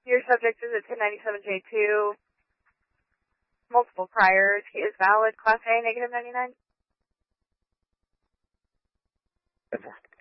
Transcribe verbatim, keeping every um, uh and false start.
Your subject is a ten ninety-seven J two. Multiple priors. He is valid. Class A, negative ninety-nine.